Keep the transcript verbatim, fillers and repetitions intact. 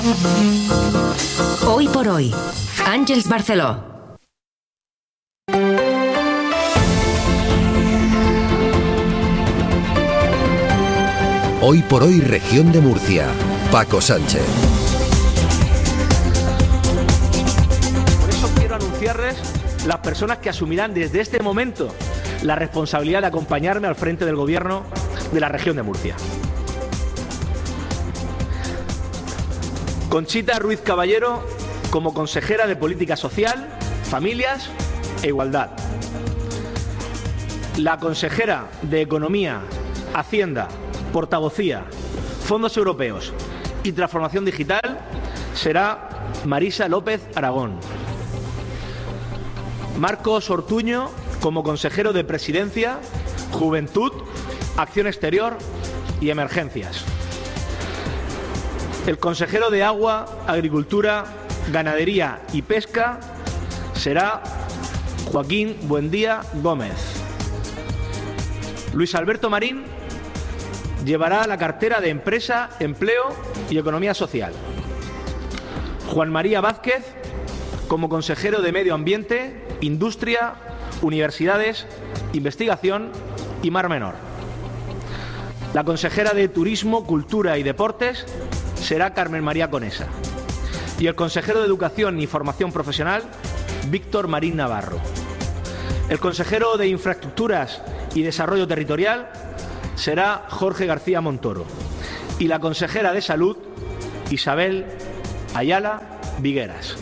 Hoy por hoy, Àngels Barceló. Hoy por hoy, región de Murcia. Paco Sánchez. Por eso quiero anunciarles las personas que asumirán desde este momento la responsabilidad de acompañarme al frente del gobierno de la región de Murcia. Conchita Ruiz Caballero como consejera de Política Social, Familias e Igualdad. La consejera de Economía, Hacienda, Portavocía, Fondos Europeos y Transformación Digital será Marisa López Aragón. Marcos Ortuño como consejero de Presidencia, Juventud, Acción Exterior y Emergencias. El consejero de Agua, Agricultura, Ganadería y Pesca será Joaquín Buendía Gómez. Luis Alberto Marín llevará la cartera de Empresa, Empleo y Economía Social. Juan María Vázquez como consejero de Medio Ambiente, Industria, Universidades, Investigación y Mar Menor. La consejera de Turismo, Cultura y Deportes será Carmen María Conesa. Y el consejero de Educación y Formación Profesional, Víctor Marín Navarro. El consejero de Infraestructuras y Desarrollo Territorial será Jorge García Montoro. Y la consejera de Salud, Isabel Ayala Vigueras.